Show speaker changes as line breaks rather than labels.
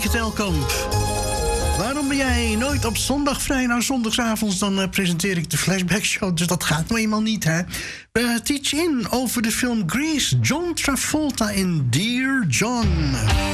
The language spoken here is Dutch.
Marieke Telkamp. Waarom ben jij nooit op zondag vrij? Nou, zondagsavonds dan presenteer ik de Flashback Show, dus dat gaat nou eenmaal niet, hè? Teach in over de film Grease. John Travolta in Dear John.